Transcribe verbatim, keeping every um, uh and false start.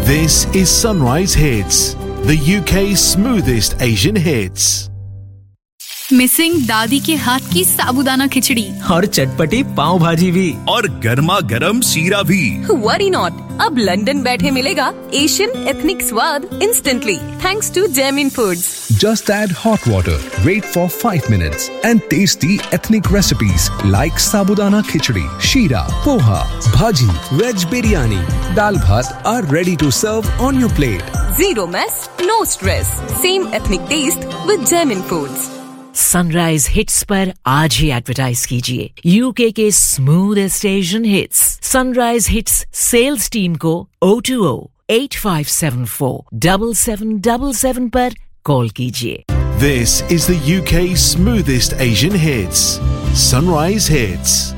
This is Sunrise Hits, the U K's smoothest Asian hits. Missing दादी के हाथ की साबूदाना खिचड़ी और चटपटी पाव भाजी भी और गर्मा गर्म सीरा भी। वरी नॉट, अब लंदन बैठे मिलेगा एशियन एथनिक स्वाद instantly thanks to Jaimin foods. Just add hot water, wait for five minutes and tasty ethnic recipes like sabudana khichdi, sheera, poha, bhaji, veg biryani, dal bhat are ready to serve on your plate. Zero mess, no stress. Same ethnic taste with Jaimin Foods. Sunrise hits पर आज ही advertise कीजिए UK के smoothest Asian hits. Sunrise hits sales team को O two O eight five seven four seven seven seven seven पर call कीजिए। This is the U K's smoothest Asian hits. Sunrise Hits.